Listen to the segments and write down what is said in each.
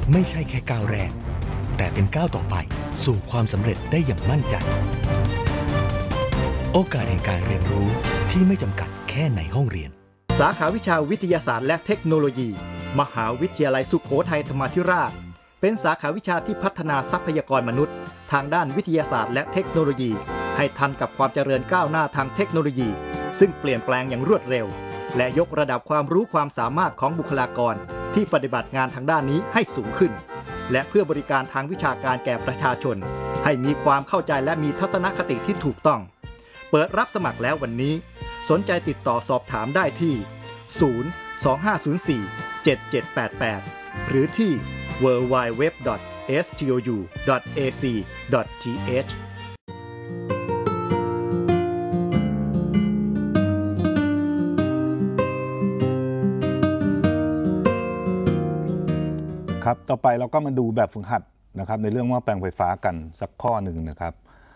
ไม่ใช่แค่ก้าวแรกแต่เป็นก้าวต่อไปสู่ความสำเร็จได้อย่างมั่นใจโอกาสแห่งการเรียนรู้ที่ไม่จำกัดแค่ในห้องเรียนสาขาวิชาวิทยาศาสตร์และเทคโนโลยีมหาวิทยาลัยสุโขทัยธรรมาธิราชเป็นสาขาวิชาที่พัฒนาทรัพยากรมนุษย์ทางด้านวิทยาศาสตร์และเทคโนโลยีให้ทันกับความเจริญก้าวหน้าทางเทคโนโลยีซึ่งเปลี่ยนแปลงอย่างรวดเร็วและยกระดับความรู้ความสามารถของบุคลากรที่ปฏิบัติงานทางด้านนี้ให้สูงขึ้นและเพื่อบริการทางวิชาการแก่ประชาชนให้มีความเข้าใจและมีทัศนคติที่ถูกต้องเปิดรับสมัครแล้ววันนี้สนใจติดต่อสอบถามได้ที่025047788หรือที่ www.stou.ac.th ครับต่อไปเราก็มาดูแบบฝึกหัดนะครับในเรื่องหม้อแปลงไฟฟ้ากันสักข้อหนึ่งนะครับ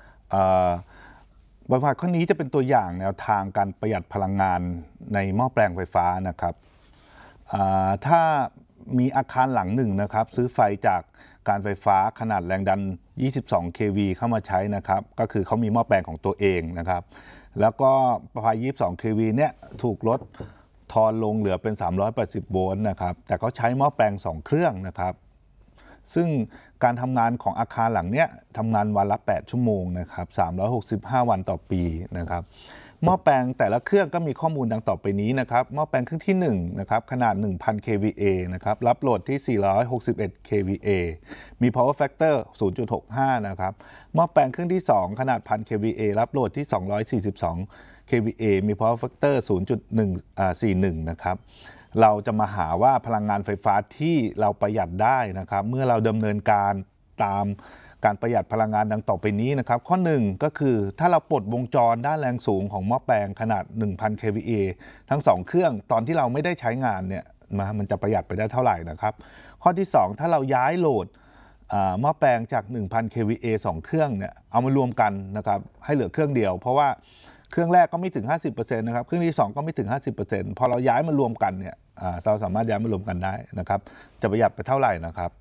แบบฝึกหัดข้อนี้จะเป็นตัวอย่างแนวทางการประหยัดพลังงานในหม้อแปลงไฟฟ้านะครับถ้ามีอาคารหลังหนึ่งนะครับซื้อไฟจากการไฟฟ้าขนาดแรงดัน22 kV เข้ามาใช้นะครับก็คือเขามีหม้อแปลงของตัวเองนะครับแล้วก็ไฟ22 kV เนี่ยถูกลดทอนลงเหลือเป็น380โวลต์นะครับแต่เขาใช้หม้อแปลง2เครื่องนะครับซึ่งการทำงานของอาคารหลังเนี้ยทำงานวันละ8ชั่วโมงนะครับ365วันต่อปีนะครับหม้อแปลงแต่ละเครื่องก็มีข้อมูลดังต่อไปนี้นะครับหม้อแปลงเครื่องที่1นะครับขนาด 1,000 kVA นะครับรับโหลดที่461 kVA มี power factor 0.65 นะครับหม้อแปลงเครื่องที่2ขนาด 1,000 kVA รับโหลดที่242 kVA มี power factor 0.41 นะครับเราจะมาหาว่าพลังงานไฟฟ้าที่เราประหยัดได้นะครับเมื่อเราดำเนินการตามการประหยัดพลังงานดังต่อไปนี้นะครับข้อ1ก็คือถ้าเราปลดวงจรด้านแรงสูงของหม้อแปลงขนาด 1,000 kVA ทั้ง2เครื่องตอนที่เราไม่ได้ใช้งานเนี่ยมันจะประหยัดไปได้เท่าไหร่นะครับข้อที่2ถ้าเราย้ายโหลดหม้อแปลงจาก 1,000 kVA 2 เครื่องเนี่ยเอามารวมกันนะครับให้เหลือเครื่องเดียวเพราะว่าเครื่องแรกก็ไม่ถึง 50% นะครับเครื่องที่2ก็ไม่ถึง 50% พอเราย้ายมารวมกันเนี่ยเราสามารถย้ายมารวมกันได้นะครับจะประหยัดไปเท่าไหร่นะครับ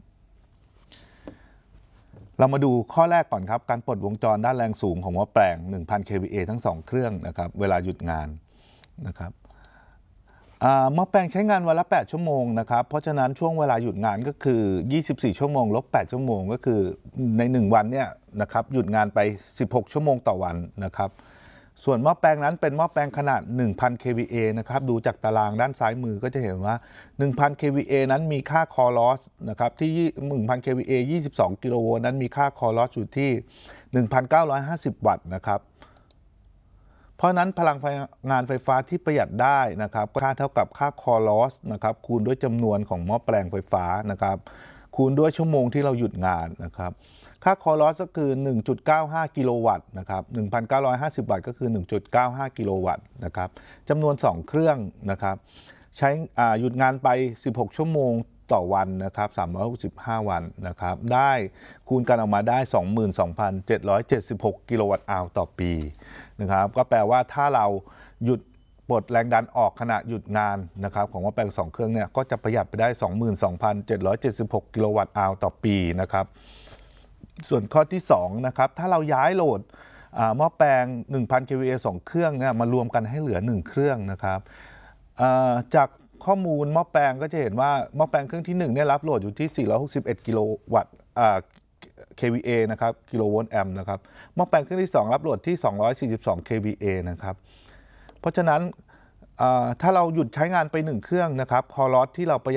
เรามาดูข้อแรกก่อนครับการปลดวงจรด้านแรงสูงของหม้อแปลง 1,000 kVA ทั้ง2เครื่องนะครับเวลาหยุดงานนะครับหม้อแปลงใช้งานวันละ8ชั่วโมงนะครับเพราะฉะนั้นช่วงเวลาหยุดงานก็คือ24ชั่วโมงลบ8ชั่วโมงก็คือใน1วันเนี่ยนะครับหยุดงานไป16ชั่วโมงต่อวันนะครับส่วนหม้อแปลงนั้นเป็นหม้อแปลงขนาด 1,000 kVA นะครับดูจากตารางด้านซ้ายมือก็จะเห็นว่า 1,000 kVA นั้นมีค่า core loss นะครับที่ 1,000 kVA 22 กิโลโวลต์นั้นมีค่า core loss อยู่ที่ 1,950 วัตต์นะครับเพราะนั้นพลังงานไฟฟ้าที่ประหยัดได้นะครับก็ค่าเท่ากับค่า core loss นะครับคูณด้วยจำนวนของหม้อแปลงไฟฟ้านะครับคูณด้วยชั่วโมงที่เราหยุดงานนะครับค่า core loss ก็คือ 1.95 กิโลวัตต์นะครับ 1,950 วัตต์ก็คือ 1.95 กิโลวัตต์นะครับจำนวน2เครื่องนะครับใช้หยุดงานไป16ชั่วโมงต่อวันนะครับ365วันนะครับได้คูณกันออกมาได้ 22,776 กิโลวัตต์อาวต่อปีนะครับก็แปลว่าถ้าเราหยุดปลดแรงดันออกขณะหยุดงานนะครับของหม้อแปลง2เครื่องเนี่ยก็จะประหยัดไปได้ 22,776 กิโลวัตต์อาวต่อปีนะครับส่วนข้อที่2นะครับถ้าเราย้ายโหลดหม้อแปลง 1,000 kVA 2 เครื่องเนี่ยมารวมกันให้เหลือ1เครื่องนะครับจากข้อมูลหม้อแปลงก็จะเห็นว่าหม้อแปลงเครื่องที่1เนี่ยรับโหลดอยู่ที่461กิโลวัตต์ kVA นะครับกิโลโวลต์แอมป์นะครับหม้อแปลงเครื่องที่2รับโหลดที่242 kVA นะครับเพราะฉะนั้นถ้าเราหยุดใช้งานไป1เครื่องนะครับคอร์ลอสที่เราประหยัด